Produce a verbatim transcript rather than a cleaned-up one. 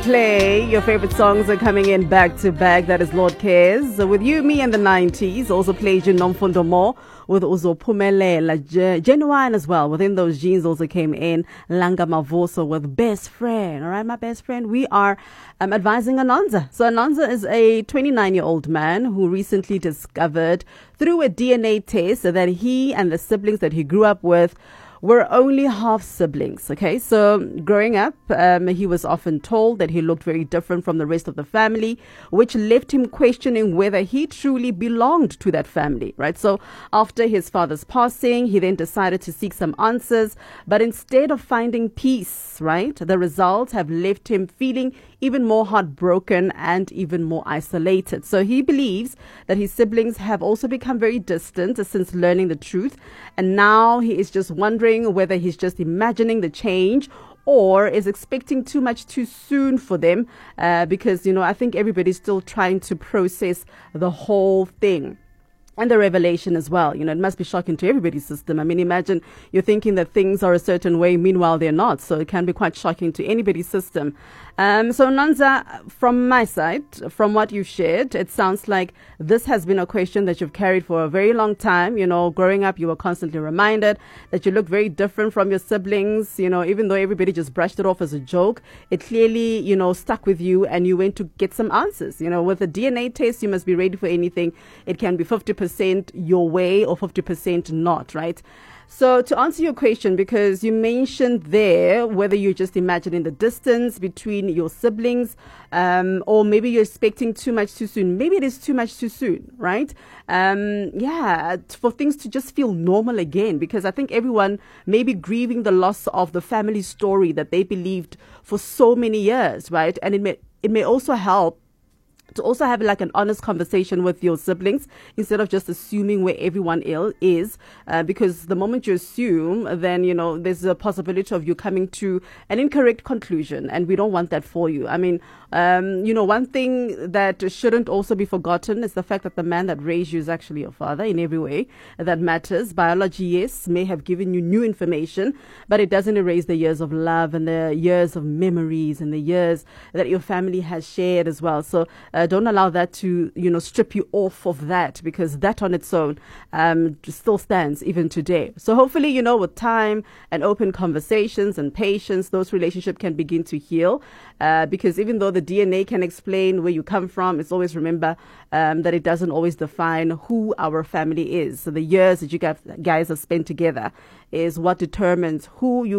Play. Your favorite songs are coming in back to back. That is Lord Cares. With You, Me in the nineties. Also played you Nomfundo Mo with Uzo Pumelela. Genuine as well. Within those genes also came in Langa Mavoso with Best Friend. All right, my best friend. We are um, advising Ananza. So Ananza is a twenty-nine-year-old man who recently discovered through a D N A test that he and the siblings that he grew up with were only half siblings. Okay, so growing up, um, he was often told that he looked very different from the rest of the family, which left him questioning whether he truly belonged to that family, right? So after his father's passing, he then decided to seek some answers, but instead of finding peace, right, the results have left him feeling even more heartbroken and even more isolated. So he believes that his siblings have also become very distant since learning the truth, and now he is just wondering whether he's just imagining the change or is expecting too much too soon for them, uh, because, you know, I think everybody's still trying to process the whole thing. And the revelation as well. You know, it must be shocking to everybody's system. I mean, imagine you're thinking that things are a certain way, meanwhile they're not. So it can be quite shocking to anybody's system. Um, so Nanza, from my side, from what you've shared, it sounds like this has been a question that you've carried for a very long time. You know, growing up, you were constantly reminded that you look very different from your siblings. You know, even though everybody just brushed it off as a joke, it clearly, you know, stuck with you and you went to get some answers. You know, with a D N A test, you must be ready for anything. It can be fifty percent your way or fifty percent not, right? So to answer your question, because you mentioned there whether you're just imagining the distance between your siblings, um, or maybe you're expecting too much too soon. Maybe it is too much too soon, right? Um, yeah, for things to just feel normal again, because I think everyone may be grieving the loss of the family story that they believed for so many years, right? And it may it may also help to also have like an honest conversation with your siblings instead of just assuming where everyone else is, uh, because the moment you assume, then, you know, there's a possibility of you coming to an incorrect conclusion, and we don't want that for you. I mean, um, you know, one thing that shouldn't also be forgotten is the fact that the man that raised you is actually your father in every way that matters. Biology, yes, may have given you new information, but it doesn't erase the years of love and the years of memories and the years that your family has shared as well. So, uh, Uh, don't allow that to, you know, strip you off of that, because that on its own um, still stands even today. So hopefully, you know, with time and open conversations and patience, those relationships can begin to heal. Uh, because even though the D N A can explain where you come from, it's always remember um, that it doesn't always define who our family is. So the years that you guys have spent together is what determines who you